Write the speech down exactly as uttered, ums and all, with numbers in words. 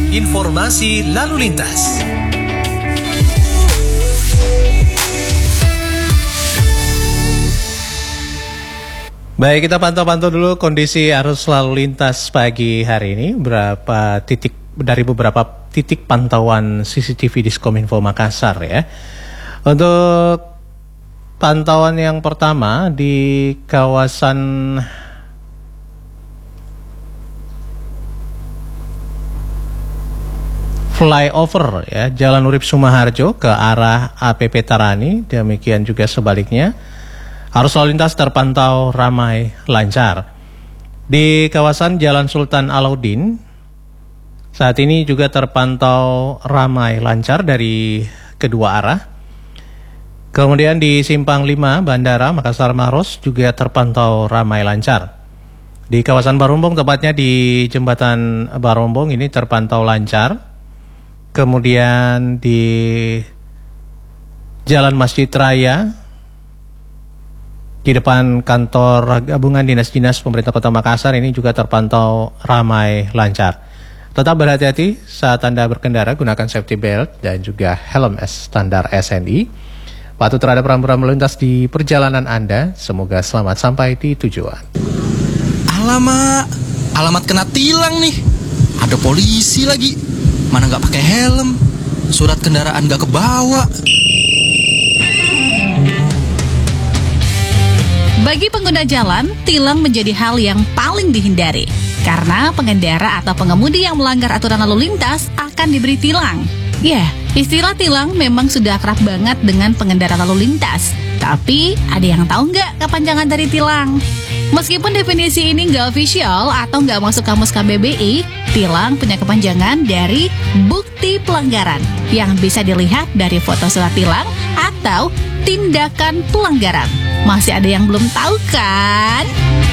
Informasi lalu lintas. Baik, kita pantau-pantau dulu kondisi arus lalu lintas pagi hari ini. Berapa titik dari beberapa titik pantauan C C T V Diskominfo Makassar ya. Untuk pantauan yang pertama di kawasan flyover ya, Jalan Urip Sumaharjo ke arah A P P Tarani, demikian juga sebaliknya. Arus lalu lintas terpantau ramai lancar. Di kawasan Jalan Sultan Alauddin, saat ini juga terpantau ramai lancar dari kedua arah. Kemudian di Simpang lima Bandara Makassar Maros juga terpantau ramai lancar. Di kawasan Barombong, tepatnya di Jembatan Barombong ini terpantau lancar. Kemudian di Jalan Masjid Raya, di depan kantor gabungan dinas-dinas pemerintah Kota Makassar ini juga terpantau ramai lancar. Tetap berhati-hati saat Anda berkendara, gunakan safety belt dan juga helm standar S N I. Patuh terhadap rambu-rambu lalu lintas di perjalanan Anda. Semoga selamat sampai di tujuan. Alamak, alamat kena tilang nih. Ada polisi lagi. Mana nggak pakai helm? Surat kendaraan nggak kebawa. Bagi pengguna jalan, tilang menjadi hal yang paling dihindari. Karena pengendara atau pengemudi yang melanggar aturan lalu lintas akan diberi tilang. Ya, istilah tilang memang sudah akrab banget dengan pengendara lalu lintas. Tapi, ada yang tahu nggak kepanjangan dari tilang? Meskipun definisi ini nggak official atau nggak masuk kamus K B B I, tilang punya kepanjangan dari bukti pelanggaran yang bisa dilihat dari foto surat tilang atau tindakan pelanggaran. Masih ada yang belum tahu kan?